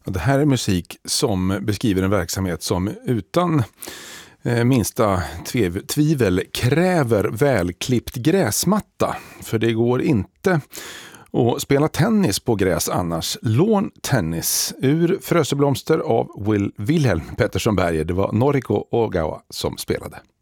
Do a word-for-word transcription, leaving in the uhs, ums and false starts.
Det här är musik som beskriver en verksamhet som utan eh, minsta tvev- tvivel kräver välklippt gräsmatta. För det går inte att spela tennis på gräs annars. Lawn Tennis ur Fröseblomster av Will Wilhelm Pettersson Berger. Det var Noriko Ogawa som spelade.